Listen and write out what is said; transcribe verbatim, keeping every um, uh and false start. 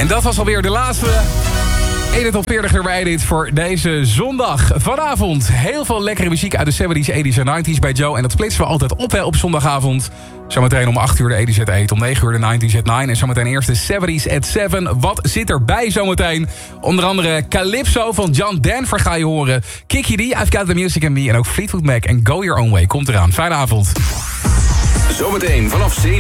En dat was alweer de laatste in het op veertig nummer edit voor deze zondag. Vanavond heel veel lekkere muziek uit de zeventies, tachtiger en negentiger bij Joe. En dat splitsen we altijd op hè, op zondagavond. Zometeen om acht uur de tachtiger at acht, om negen uur de negentiger at negen. En zometeen eerst de zeventies at zeven. Wat zit erbij zometeen? Onder andere Calypso van John Denver ga je horen. Kiki D, I've Got The Music In Me. En ook Fleetwood Mac en Go Your Own Way komt eraan. Fijne avond. Zometeen vanaf zeven.